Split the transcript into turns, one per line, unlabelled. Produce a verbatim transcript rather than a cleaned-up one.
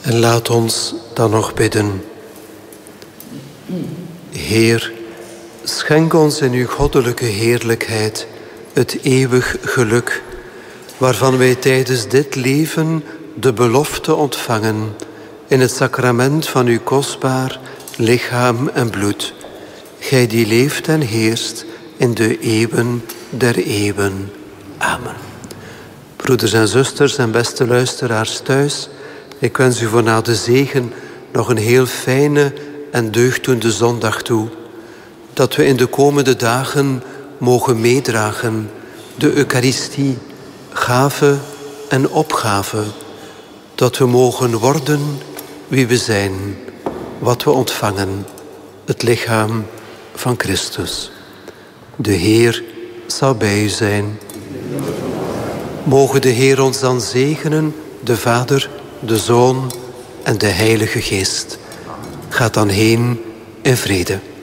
En laat ons dan nog bidden. Heer, schenk ons in uw goddelijke heerlijkheid het eeuwig geluk, waarvan wij tijdens dit leven de belofte ontvangen in het sacrament van uw kostbaar lichaam en bloed. Gij die leeft en heerst in de eeuwen der eeuwen. Amen. Broeders en zusters en beste luisteraars thuis, ik wens u voor na de zegen nog een heel fijne en deugddoende zondag toe. Dat we in de komende dagen mogen meedragen de Eucharistie, gave en opgave. Dat we mogen worden wie we zijn, wat we ontvangen, het lichaam van Christus. De Heer zal bij u zijn. Mogen de Heer ons dan zegenen, de Vader, de Zoon en de Heilige Geest. Gaat dan heen in vrede.